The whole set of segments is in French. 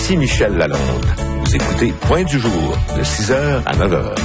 Ici Michel Lalonde. Vous écoutez Point du jour, de 6h à 9h.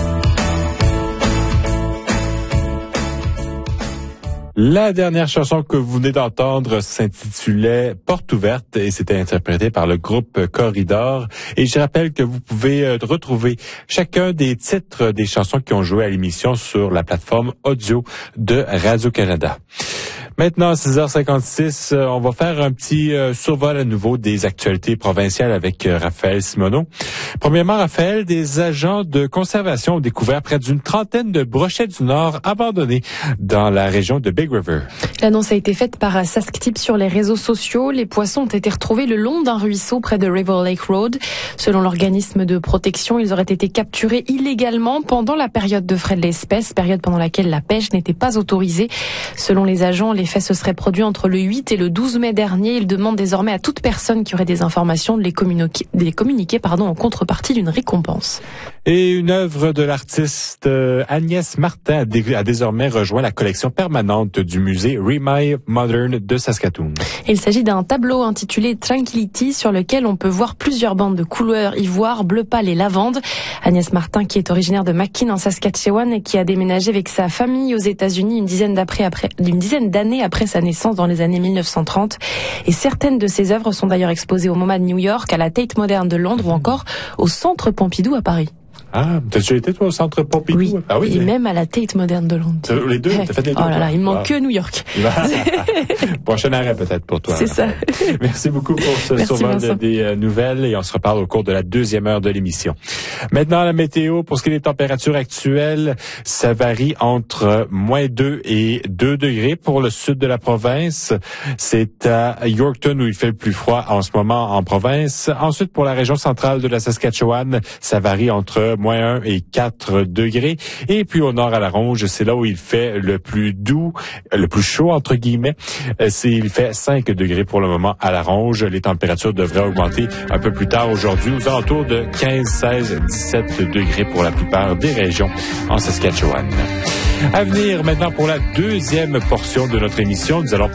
La dernière chanson que vous venez d'entendre s'intitulait Porte ouverte et c'était interprété par le groupe Corridor. Et je rappelle que vous pouvez retrouver chacun des titres des chansons qui ont joué à l'émission sur la plateforme audio de Radio-Canada. Maintenant, 6h56, on va faire un petit survol à nouveau des actualités provinciales avec Raphaël Simoneau. Premièrement, Raphaël, des agents de conservation ont découvert près d'une trentaine de brochets du Nord abandonnés dans la région de Big River. L'annonce a été faite par Saskatip sur les réseaux sociaux. Les poissons ont été retrouvés le long d'un ruisseau près de River Lake Road. Selon l'organisme de protection, ils auraient été capturés illégalement pendant la période de frais de l'espèce, période pendant laquelle la pêche n'était pas autorisée. Selon les agents, les faits se seraient produits entre le 8 et le 12 mai dernier. Ils demandent désormais à toute personne qui aurait des informations de les communiquer en contrepartie d'une récompense. Et une œuvre de l'artiste Agnès Martin a désormais rejoint la collection permanente du musée Remai Modern de Saskatoon. Il s'agit d'un tableau intitulé Tranquility sur lequel on peut voir plusieurs bandes de couleurs ivoire, bleu pâle et lavande. Agnès Martin, qui est originaire de McKean en Saskatchewan et qui a déménagé avec sa famille aux États-Unis une dizaine d'années après sa naissance dans les années 1930. Et certaines de ses œuvres sont d'ailleurs exposées au MoMA de New York, à la Tate Modern de Londres ou encore au Centre Pompidou à Paris. Ah, t'as déjà été toi au Centre Pompidou? Oui, ah, oui et même à la Tate Modern de Londres. Les deux, t'as fait les deux. Oh là là, il me manque que New York. Prochain arrêt peut-être pour toi. C'est ça. Merci beaucoup pour ce survol des nouvelles et on se reparle au cours de la deuxième heure de l'émission. Maintenant, la météo, pour ce qui est des températures actuelles, ça varie entre -2 et 2 degrés pour le sud de la province. C'est à Yorkton où il fait le plus froid en ce moment en province. Ensuite, pour la région centrale de la Saskatchewan, ça varie entre -1 et 4 degrés. Et puis au nord à la Ronge, c'est là où il fait le plus doux, le plus chaud entre guillemets. Il fait 5 degrés pour le moment à la Ronge. Les températures devraient augmenter un peu plus tard aujourd'hui aux alentours de 15, 16, 17 degrés pour la plupart des régions en Saskatchewan. À venir maintenant pour la deuxième portion de notre émission, nous allons